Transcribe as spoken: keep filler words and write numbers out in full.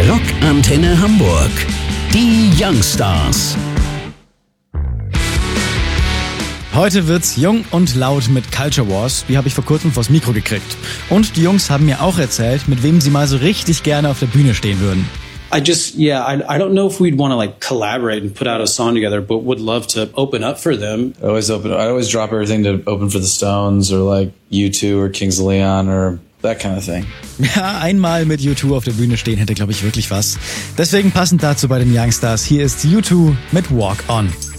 Rockantenne Hamburg. Die Youngstars. Heute wird's jung und laut mit Culture Wars. Die habe ich vor kurzem vors Mikro gekriegt. Und die Jungs haben mir auch erzählt, mit wem sie mal so richtig gerne auf der Bühne stehen würden. I just, yeah, I, I don't know if we'd want to like collaborate and put out a song together, but would love to open up for them. I always open, I always drop everything to open for the Stones or like U two or Kings of Leon or that kind of thing. Ja, einmal mit U zwei auf der Bühne stehen hätte, glaube ich, wirklich was. Deswegen passend dazu bei den Youngstars. Hier ist U zwei mit Walk On.